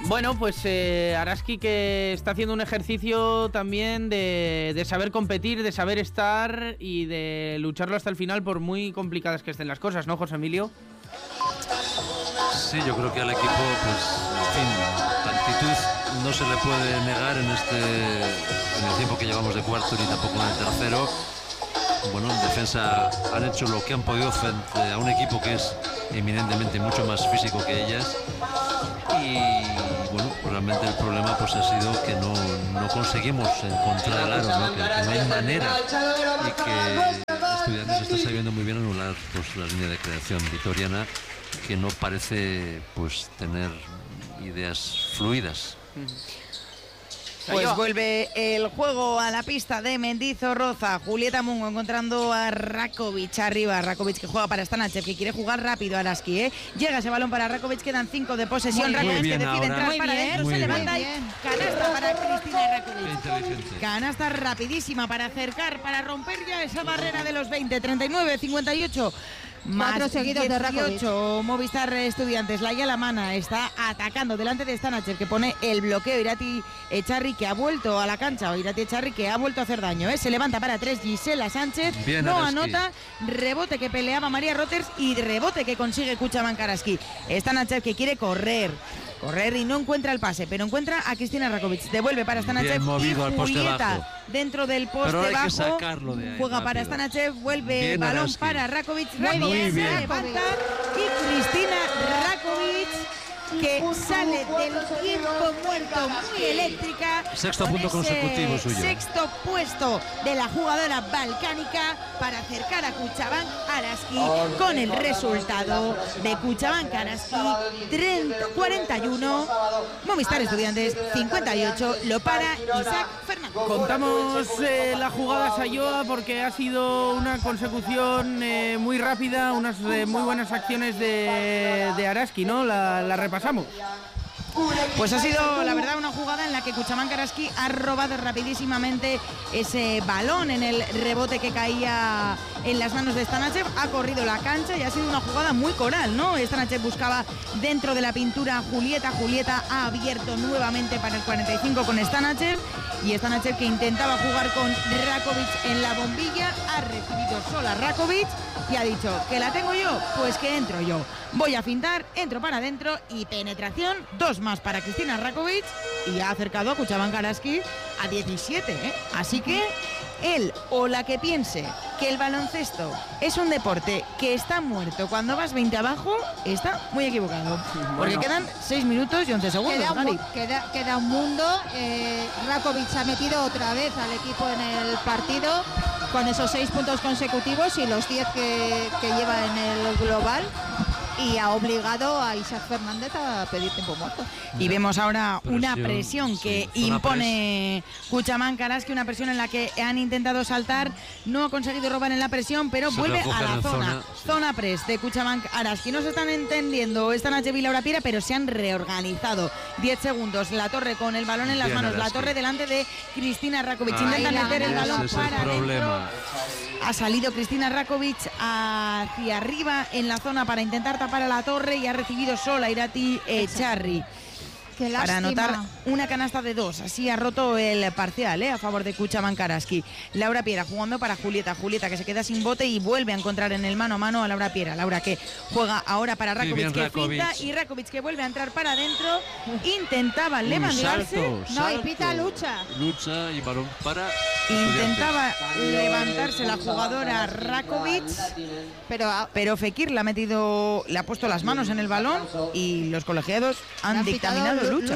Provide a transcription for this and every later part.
Bueno, pues Araski, que está haciendo un ejercicio también de saber competir, de saber estar y de lucharlo hasta el final, por muy complicadas que estén las cosas, ¿no, José Emilio? Sí, yo creo que al equipo, pues, en fin, la actitud no se le puede negar en el tiempo que llevamos de cuarto ni tampoco en el tercero. Bueno, en defensa han hecho lo que han podido frente a un equipo que es eminentemente mucho más físico que ellas. Y bueno, realmente el problema pues ha sido que no conseguimos encontrar el aro, ¿no? Que no hay manera, y que Estudiantes está sabiendo muy bien anular pues la línea de creación vitoriana, que no parece pues tener ideas fluidas. Pues vuelve el juego a la pista de Mendizorroza. Julieta Mungo encontrando a Rakovic arriba. Rakovic que juega para Stanachev, que quiere jugar rápido a Araski, ¿eh? Llega ese balón para Rakovic, quedan 5 de posesión. Rakovic que decide entrar para adentro, se levanta y canasta para Cristina Rakovic. Canasta rapidísima para acercar, para romper ya esa barrera de los 20, 39, 58. Más 4 seguidos 18, de Rakovic. Movistar Estudiantes. Laia Lamana está atacando delante de Stanachev, que pone el bloqueo. Irati Echarri, que ha vuelto a la cancha, o Irati Echarri, que ha vuelto a hacer daño, ¿eh? Se levanta para 3 Gisela Sánchez. Bien, no Araski. anota. Rebote que peleaba María Roters y rebote que consigue Kuchaman Araski. Stanachev, que quiere correr y no encuentra el pase, pero encuentra a Cristina Rakovic. Devuelve para Stanachev y Julieta dentro del poste pero hay bajo. Que sacarlo de ahí, juega rápido. para Stanachev, vuelve Bien, balón Araski. para Rakovic. Muy bien. Se levanta y Cristina Rakovic, que sale del tiempo muerto, muy eléctrica. Sexto con punto ese consecutivo suyo. Sexto puesto de la jugadora balcánica para acercar a Kuchaban Araski, con el resultado de Kuchaban Araski 41, Movistar Estudiantes 58. Lo para Isaac Fernández. Contamos la jugada Sayoa, porque ha sido una consecución muy rápida, unas muy buenas acciones de Araski, ¿no? La repasamos. Pues ha sido, la verdad, una jugada en la que Kuchaman Araski ha robado rapidísimamente ese balón en el rebote que caía en las manos de Stanachev, ha corrido la cancha y ha sido una jugada muy coral, ¿no? Stanachev buscaba dentro de la pintura a Julieta ha abierto nuevamente para el 45 con Stanachev, y Stanachev, que intentaba jugar con Rakovic en la bombilla, ha recibido sola Rakovic y ha dicho: que la tengo yo, pues que entro yo. Voy a fintar, entro para adentro y penetración, 2 más para Cristina Rakovic, y ha acercado a Kuchaman Araski a 17, ¿eh? Así que él o la que piense que el baloncesto es un deporte que está muerto cuando vas 20 abajo, está muy equivocado. Porque quedan 6 minutos y 11 segundos. Queda un mundo. Rakovic ha metido otra vez al equipo en el partido con esos 6 puntos consecutivos y los 10 que lleva en el global, y ha obligado a Isaac Fernández a pedir tiempo muerto. Y vemos ahora una presión que impone Kuchaman Araski, una presión en la que han intentado saltar, no ha conseguido robar en la presión, pero vuelve a la zona press de Kuchaman Araski. No se están entendiendo Stanachev y Laura Piera, pero se han reorganizado. 10 segunos, la torre con el balón en las manos, la torre delante de Cristina Rakovic. Intentan meter el balón para adentro. Ha salido Cristina Rakovic hacia arriba en la zona para intentar tapar a la torre y ha recibido sola Irati Echarri para anotar una canasta de 2. Así ha roto el parcial, a favor de Kuchaman Araski. Laura Piera jugando para Julieta, que se queda sin bote y vuelve a encontrar en el mano a mano a Laura Piera. Laura, que juega ahora para Rakovic, que finta, y Rakovic, que vuelve a entrar para adentro. Intentaba levantarse. No, y pita lucha y balón para Intentaba levantarse la jugadora Rakovic, pero Fekir le ha puesto las manos en el balón y los colegiados han dictaminado lucha.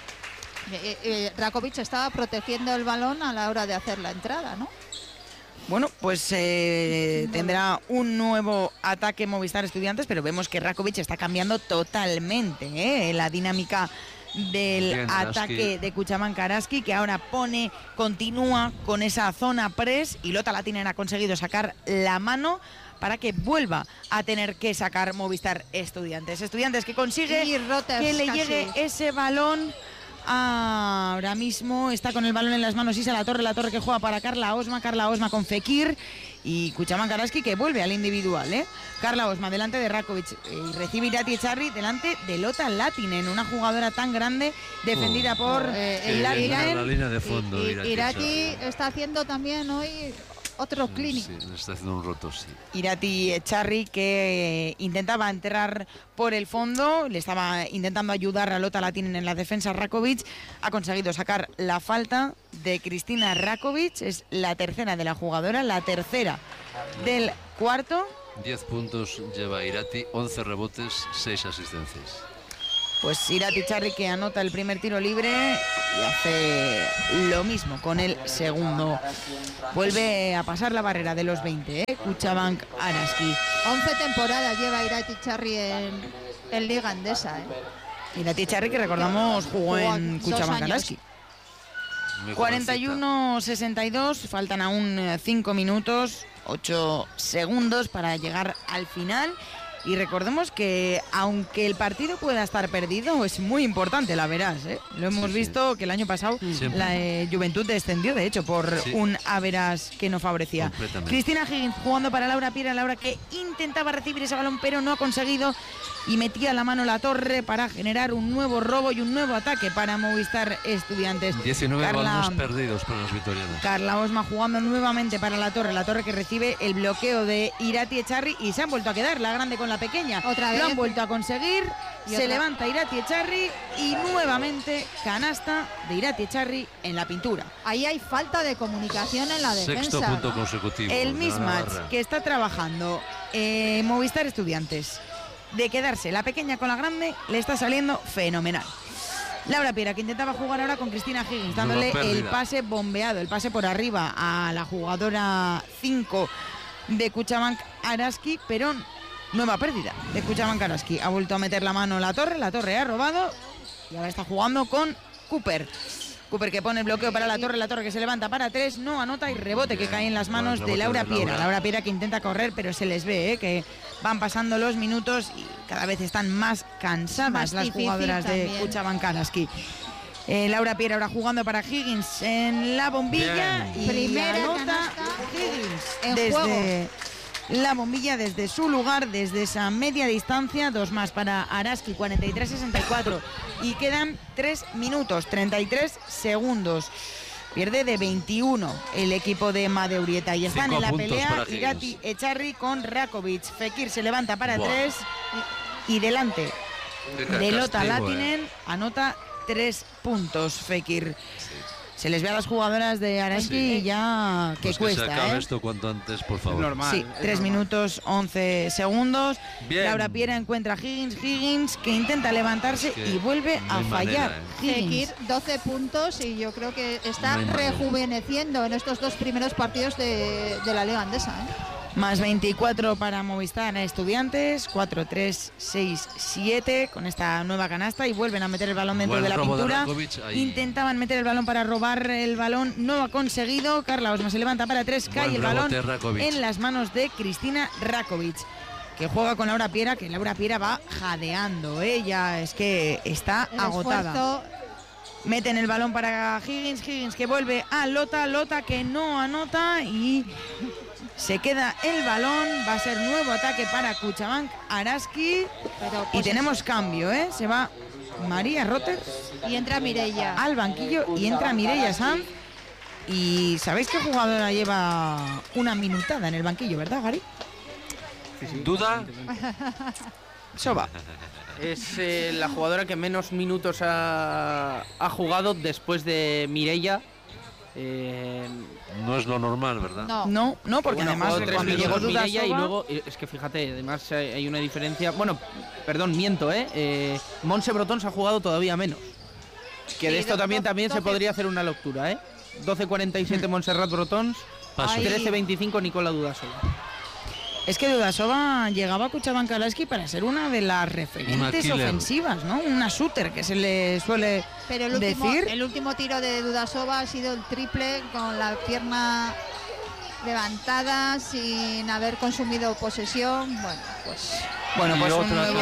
Rakovic estaba protegiendo el balón a la hora de hacer la entrada, ¿no? Bueno, pues tendrá un nuevo ataque Movistar Estudiantes, pero vemos que Rakovic está cambiando totalmente la dinámica del ataque de Kuchaman Araski, que ahora continúa con esa zona press, y Lota Latina ha conseguido sacar la mano para que vuelva a tener que sacar Movistar Estudiantes. Estudiantes que consigue que le llegue ese balón Ahora mismo está con el balón en las manos Isa La Torre que juega para Carla Osma con Fekir y Cuchabanca Araski que vuelve al individual, ¿eh? Carla Osma delante de Rakovic y recibe Irati Echarri delante de Lotta Lahtinen, una jugadora tan grande defendida por la línea de fondo. Irati está haciendo también hoy otro clinic. Sí, le está haciendo un roto, sí. Irati Echarri que intentaba enterrar por el fondo, le estaba intentando ayudar a Lotta Lahtinen en la defensa. Rakovic ha conseguido sacar la falta de Cristina Rakovic, es la tercera de la jugadora, la tercera del cuarto. 10 puntos lleva Irati, 11 rebotes, 6 asistencias. Pues Irati Echarri que anota el primer tiro libre y hace lo mismo con el segundo. Vuelve a pasar la barrera de los 20, Cuchabank Araski. 11 temporadas lleva Irati Echarri en Liga Endesa, Irati Echarri que recordamos jugó en Cuchabank Araski. 41-62, faltan aún 5 minutos, 8 segundos para llegar al final. Y recordemos que aunque el partido pueda estar perdido, es muy importante la verás, ¿eh? Lo hemos visto que el año pasado la Juventud descendió, de hecho, por un averas que no favorecía. Cristina Higgins jugando para Laura Piera, Laura que intentaba recibir ese balón pero no ha conseguido y metía la mano La Torre para generar un nuevo robo y un nuevo ataque para Movistar Estudiantes. 19 balones perdidos para los vitorianos. Carla Osma jugando nuevamente para La Torre que recibe el bloqueo de Irati Echarri y se han vuelto a quedar la grande con la pequeña. Otra vez. Lo han vuelto a conseguir, se levanta Irati Echarri y nuevamente canasta de Irati Echarri en la pintura. Ahí hay falta de comunicación en la defensa. Sexto punto consecutivo. El mismatch que está trabajando Movistar Estudiantes de quedarse la pequeña con la grande le está saliendo fenomenal. Laura Piera que intentaba jugar ahora con Cristina Higgins dándole el pase bombeado, el pase por arriba a la jugadora 5 de Cuchabank Araski, pero nueva pérdida de Cuchabank Araski. Ha vuelto a meter la mano La Torre ha robado y ahora está jugando con Cooper que pone el bloqueo para La Torre que se levanta para 3, no anota y rebote que cae en las manos de Laura Piera. Laura Piera que intenta correr pero se les ve que van pasando los minutos y cada vez están más cansadas las jugadoras de Cuchabank Araski. Laura Piera ahora jugando para Higgins en la bombilla. Y primera anota Higgins desde la bombilla, desde su lugar, desde esa media distancia. 2 más para Araski, 43-64 y quedan 3 minutos 33 segundos. Pierde de 21 el equipo de Made Urieta y están en la pelea Irati Echarri con Rakovic. Fekir se levanta para 3 y delante de Lotta Lahtinen anota 3 puntos Fekir. Se les ve a las jugadoras de Araski y ya que pues cuesta. Que se acabe esto cuanto antes, por favor. Es normal. Sí, 3 minutos 11 segundos. Bien. Laura Piera encuentra a Higgins que intenta levantarse y vuelve a fallar. Fekir 12 puntos y yo creo que está rejuveneciendo en estos 2 primeros partidos de la Liga Endesa, Más 24 para Movistar Estudiantes, 4-3-6-7 con esta nueva canasta y vuelven a meter el balón dentro de la pintura. Intentaban meter el balón para robar el balón, no ha conseguido. Carla Osma se levanta para 3, cae el balón en las manos de Cristina Rakovic, que juega con Laura Piera, que Laura Piera va jadeando. Ella es que está agotada. Meten el balón para Higgins que vuelve a Lotta que no anota y se queda el balón. Va a ser nuevo ataque para Cuchabank Araski y tenemos cambio, se va María Rotter y entra Mireia al banquillo y entra Mireia Sanz. Y ¿sabéis qué jugadora lleva una minutada en el banquillo, verdad, Gary? Sí. ¿Duda? Soba. Es la jugadora que menos minutos ha jugado después de Mireia. No es lo normal, ¿verdad? No, porque además cuando llegó Mireia y luego, es que fíjate, además hay una diferencia. Bueno, perdón, miento, Montse Brotons ha jugado todavía menos. Que de esto también se podría hacer una lectura, 12-47 Montserrat Brotons, 13-25 Nicola Dudasova. Es que Dudasova llegaba a Cuchabank Araski para ser una de las referentes ofensivas, ¿no? Una shooter que se le suele decir. El último tiro de Dudasova ha sido el triple con la pierna levantada, sin haber consumido posesión. Bueno, pues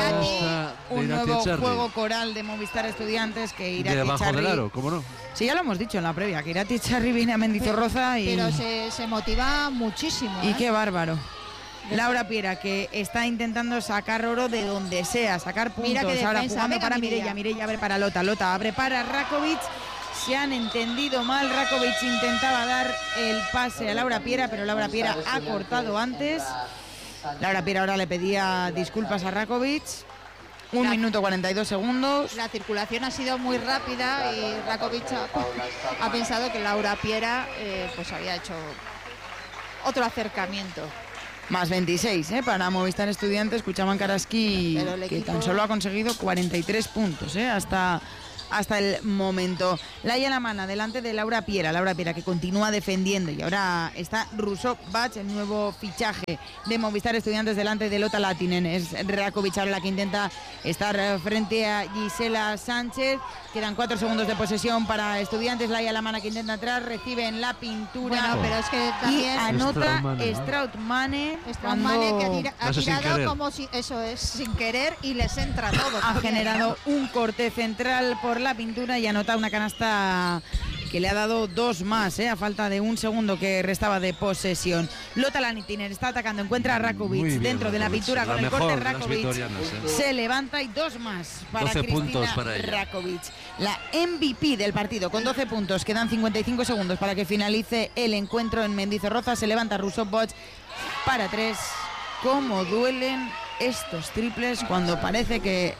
un nuevo Echarri. juego coral de Movistar Estudiantes que Irati Debajo Echarri. del aro, ¿cómo no? Sí, ya lo hemos dicho en la previa, que Irati Echarri viene a Mendizorroza pero se motiva muchísimo. Y qué bárbaro. Laura Piera, que está intentando sacar oro de donde sea, sacar puntos. Mira qué defensa. Ahora jugando Venga, para Mireia. Mireia abre para Lota, Lota abre para Rakovic. Se han entendido mal, Rakovic intentaba dar el pase a Laura Piera, pero Laura Piera ha cortado antes. Laura Piera ahora le pedía disculpas a Rakovic. 1 minuto 42 segundos. La circulación ha sido muy rápida y Rakovic ha pensado que Laura Piera pues había hecho otro acercamiento. Más 26 para Movistar Estudiantes. Cuchaman Araski, que tan solo ha conseguido 43 puntos hasta el momento. Laia Lamana delante de Laura Piera. Laura Piera que continúa defendiendo y ahora está Rusov Bach, el nuevo fichaje de Movistar Estudiantes delante de Lota Latinen. Es Rakovic ahora la que intenta estar frente a Gisela Sánchez. Quedan 4 segundos de posesión para Estudiantes. Laia Lamana que intenta entrar, recibe en la pintura. Bueno, pero es que también y anota Strautmane, que ha tirado como si eso es sin querer y les entra todo. Ha generado un corte central por la pintura y anota una canasta que le ha dado 2 más, a falta de 1 segundo que restaba de posesión. Lota Latinen está atacando, encuentra a Rakovic dentro de la pintura con el corte. Rakovic se levanta y 2 más para 12 Cristina puntos para ella. Rakovic, la MVP del partido con 12 puntos. Quedan 55 segundos para que finalice el encuentro en Mendizorroza. Se levanta Rusov Bach para 3. Cómo duelen estos triples cuando parece que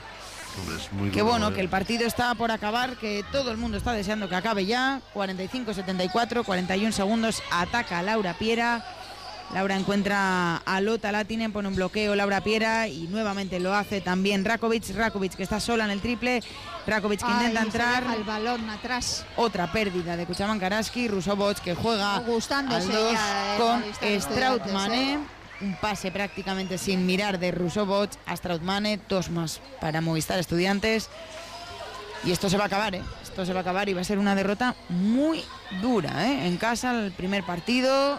el partido está por acabar, que todo el mundo está deseando que acabe ya. 45-74, 41 segundos, ataca Laura Piera. Laura encuentra a Lota Latinen, pone un bloqueo Laura Piera y nuevamente lo hace también Rakovic. Rakovic que está sola en el triple. Rakovic que intenta entrar. El balón atrás. Otra pérdida de Cuchaman Araski. Rusov Bach que juega al 2 con Strautmane. Un pase prácticamente sin mirar de Rusov Bach a Strautmane. 2 más para Movistar Estudiantes. Y esto se va a acabar, Esto se va a acabar y va a ser una derrota muy dura, En casa, el primer partido.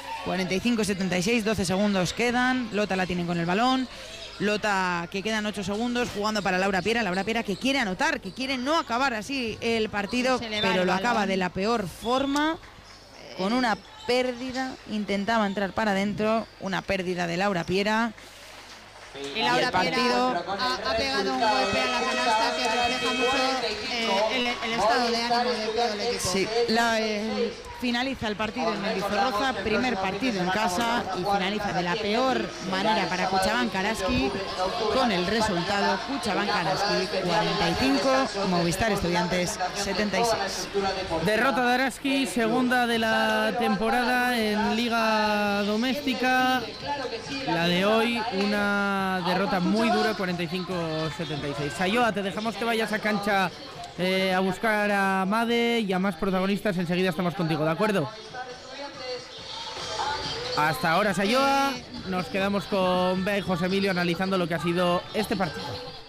45-76, 12 segundos quedan. Lota la tienen con el balón. Lota que quedan 8 segundos jugando para Laura Piera. Laura Piera que quiere anotar, que quiere no acabar así el partido, pero lo acaba de la peor forma. Con una pérdida, intentaba entrar para adentro, una pérdida de Laura Piera. Y Laura Piera ha pegado un golpe a la canasta que refleja mucho el estado de ánimo de todo el equipo. Sí, finaliza el partido en Mendizorroza, primer partido en casa y finaliza de la peor manera para Cuchaman Araski con el resultado Cuchaman Araski 45, Movistar Estudiantes 76. Derrota de Araski, segunda de la temporada en Liga Doméstica. La de hoy, una derrota muy dura, 45-76. Sayoa, te dejamos que vayas a cancha a buscar a Made y a más protagonistas. Enseguida estamos contigo, ¿de acuerdo? Hasta ahora, Sayoa. Nos quedamos con Bea y José Emilio analizando lo que ha sido este partido.